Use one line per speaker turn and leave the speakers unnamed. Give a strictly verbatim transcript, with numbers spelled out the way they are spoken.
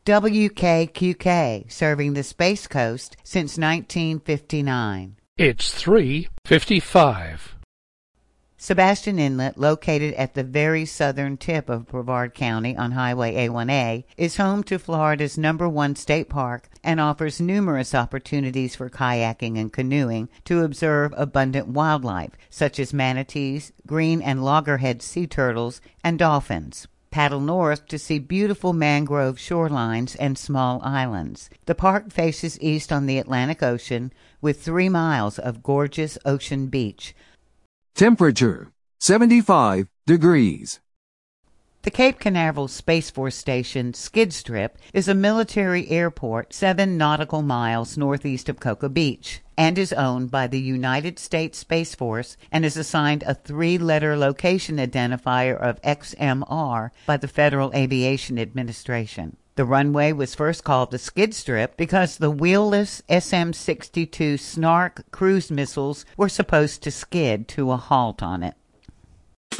W K Q K, serving the Space Coast since nineteen fifty-nine.
It's three fifty-five.
Sebastian Inlet, located at the very southern tip of Brevard County on Highway A one A, is home to Florida's number one state park and offers numerous opportunities for kayaking and canoeing to observe abundant wildlife, such as manatees, green and loggerhead sea turtles, and dolphins. Paddle north to see beautiful mangrove shorelines and small islands. The park faces east on the Atlantic Ocean with three miles of gorgeous ocean beach.
Temperature, seventy-five degrees.
The Cape Canaveral Space Force Station skid strip is a military airport seven nautical miles northeast of Cocoa Beach and is owned by the United States Space Force and is assigned a three-letter location identifier of X M R by the Federal Aviation Administration. The runway was first called the skid strip because the wheelless S M sixty-two Snark cruise missiles were supposed to skid to a halt on it.